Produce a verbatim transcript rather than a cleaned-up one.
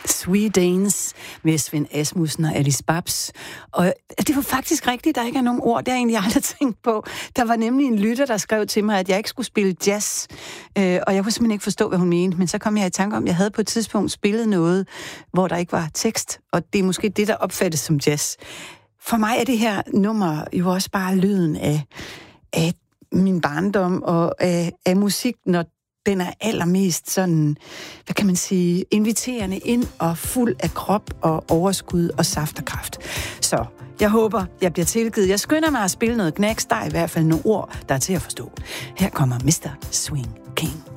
Sweet Dance med Svend Asmussen og Alice Babs. Og det var faktisk rigtigt, der ikke er nogen ord. Det har jeg egentlig aldrig tænkt på. Der var nemlig en lytter, der skrev til mig, at jeg ikke skulle spille jazz. Øh, og jeg kunne simpelthen ikke forstå, hvad hun mente. Men så kom jeg i tanke om, at jeg havde på et tidspunkt spillet noget, hvor der ikke var tekst. Og det er måske det, der opfattes som jazz. For mig er det her nummer jo også bare lyden af, af min barndom og af, af musik, når den er allermest sådan, hvad kan man sige, inviterende ind og fuld af krop og overskud og saft og kraft. Så jeg håber, jeg bliver tilgivet. Jeg skynder mig at spille noget knacks. Der er i hvert fald nogle ord, der er til at forstå. Her kommer mister Swing King.